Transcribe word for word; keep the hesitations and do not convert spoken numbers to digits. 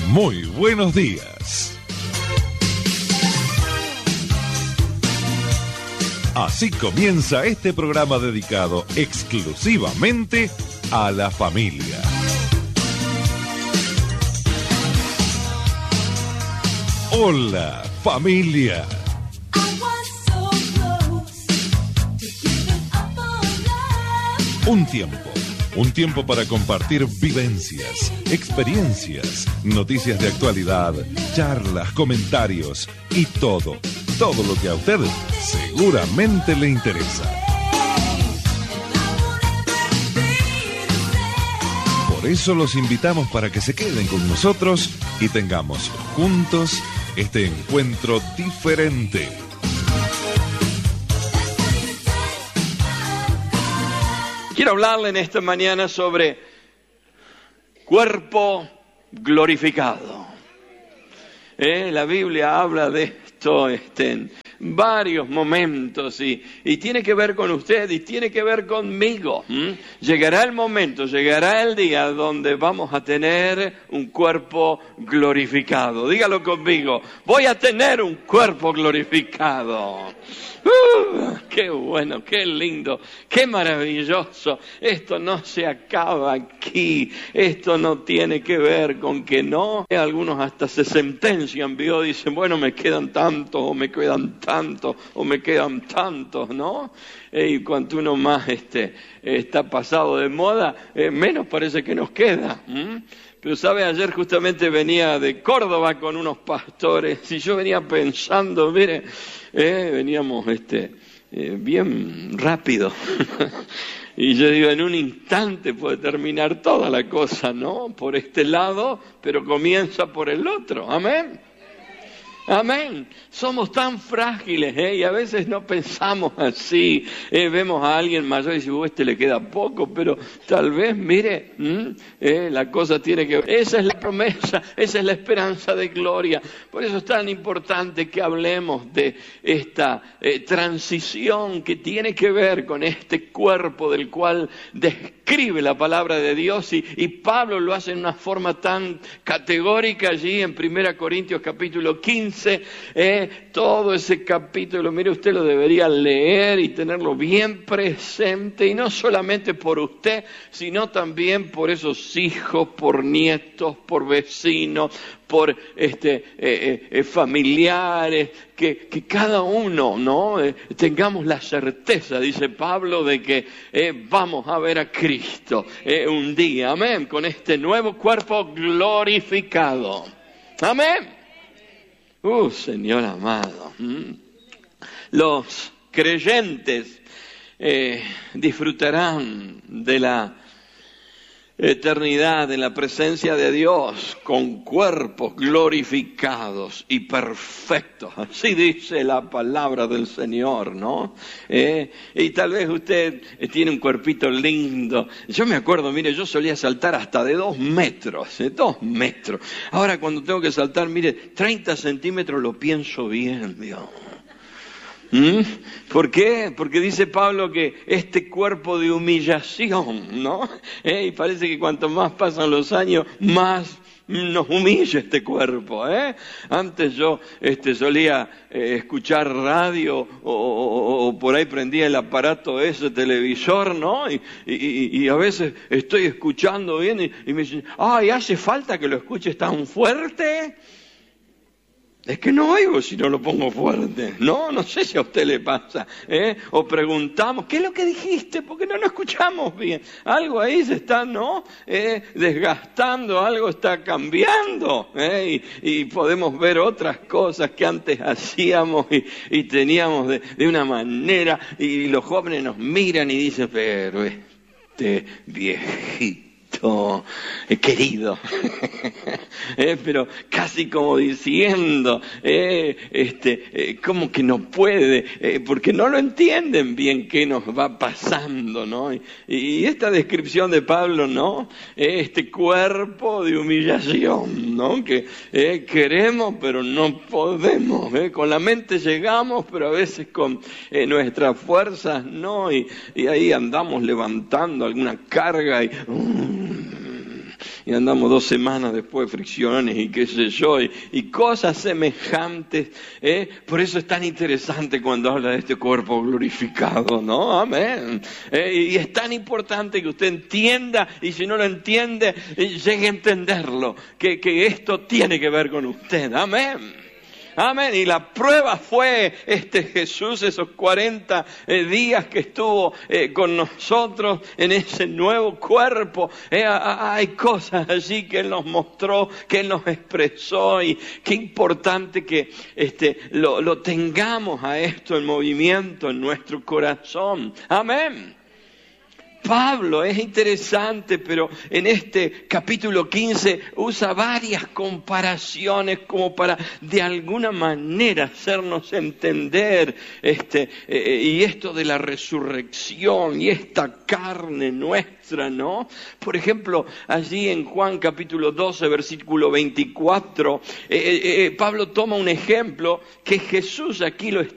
Muy buenos días. Así comienza este programa dedicado exclusivamente a la familia. Hola, familia. Un tiempo, un tiempo para compartir vivencias, experiencias, noticias de actualidad, charlas, comentarios y todo, todo lo que a usted seguramente le interesa. Por eso los invitamos para que se queden con nosotros y tengamos juntos este encuentro diferente. Quiero hablarle en esta mañana sobre cuerpo glorificado. ¿Eh? La Biblia habla de esto este, en varios momentos y, y tiene que ver con usted y tiene que ver conmigo. ¿Mm? Llegará el momento, llegará el día donde vamos a tener un cuerpo glorificado. Dígalo conmigo, voy a tener un cuerpo glorificado. Uh, ¡Qué bueno, qué lindo, qué maravilloso! Esto no se acaba aquí, esto no tiene que ver con que no. Algunos hasta se sentencian, ¿vio? Dicen, bueno, me quedan tantos, o me quedan tantos, o me quedan tantos, ¿no? Eh, y cuanto uno más este, está pasado de moda, eh, menos parece que nos queda. ¿Mm? Pero sabe, ayer justamente venía de Córdoba con unos pastores y yo venía pensando, mire, eh, veníamos este, eh, bien rápido. Y yo digo, en un instante puede terminar toda la cosa, ¿no? Por este lado, pero comienza por el otro. Amén. Amén. Somos tan frágiles, ¿eh? Y a veces no pensamos así. ¿eh? Vemos a alguien mayor y decimos, este le queda poco, pero tal vez, mire, ¿eh? la cosa tiene que ver. Esa es la promesa, esa es la esperanza de gloria. Por eso es tan importante que hablemos de esta eh, transición que tiene que ver con este cuerpo del cual describe la palabra de Dios. Y, y Pablo lo hace en una forma tan categórica allí en Primera Corintios capítulo quince. Eh, todo ese capítulo, mire, usted lo debería leer y tenerlo bien presente, y no solamente por usted, sino también por esos hijos, por nietos, por vecinos, por este, eh, eh, familiares, que, que cada uno, ¿no? Eh, tengamos la certeza, dice Pablo, de que eh, vamos a ver a Cristo eh, un día, amén, con este nuevo cuerpo glorificado, amén. Uh, Señor amado, ¿Mm? Los creyentes eh, disfrutarán de la eternidad, de la presencia de Dios, con cuerpos glorificados y perfectos. Así dice la palabra del Señor, ¿no? Eh, y tal vez usted tiene un cuerpito lindo. Yo me acuerdo, mire, yo solía saltar hasta de dos metros, ¿eh? dos metros. Ahora cuando tengo que saltar, mire, treinta centímetros lo pienso bien, Dios. ¿Mm? ¿Por qué? Porque dice Pablo que este cuerpo de humillación, ¿no? ¿Eh? Y parece que cuanto más pasan los años, más nos humilla este cuerpo, ¿eh? Antes yo este, solía eh, escuchar radio o, o, o por ahí prendía el aparato ese televisor, ¿no? Y, y, y a veces estoy escuchando bien y, y me dicen, ay, ¿hace falta que lo escuches tan fuerte? Es que no oigo si no lo pongo fuerte. No, no sé si a usted le pasa. ¿eh? O preguntamos, ¿qué es lo que dijiste? Porque no lo escuchamos bien. Algo ahí se está, ¿no? Eh, desgastando, algo está cambiando. ¿eh? Y, y podemos ver otras cosas que antes hacíamos y, y teníamos de, de una manera. Y los jóvenes nos miran y dicen, pero este viejito. Eh, querido, eh, pero casi como diciendo, eh, este, eh, como que no puede, eh, porque no lo entienden bien qué nos va pasando, ¿no? Y, y esta descripción de Pablo, ¿no? Eh, este cuerpo de humillación, ¿no? Que eh, queremos pero no podemos, ¿eh? Con la mente llegamos, pero a veces con eh, nuestras fuerzas no, y, y ahí andamos levantando alguna carga y... Um, y andamos dos semanas después, fricciones y qué sé yo, y, y cosas semejantes. ¿eh? Por eso es tan interesante cuando habla de este cuerpo glorificado, ¿no? Amén. ¿eh? Y es tan importante que usted entienda, y si no lo entiende, llegue a entenderlo, que, que esto tiene que ver con usted. Amén. Amén. Y la prueba fue este Jesús, esos cuarenta eh, días que estuvo eh, con nosotros en ese nuevo cuerpo. Eh, hay cosas allí que Él nos mostró, que Él nos expresó, y qué importante que este, lo, lo tengamos a esto en movimiento en nuestro corazón. Amén. Pablo es interesante, pero en este capítulo quince usa varias comparaciones como para de alguna manera hacernos entender este eh, y esto de la resurrección y esta carne nuestra, ¿no? Por ejemplo, allí en Juan capítulo doce, versículo veinticuatro, eh, eh, Pablo toma un ejemplo que Jesús aquí lo está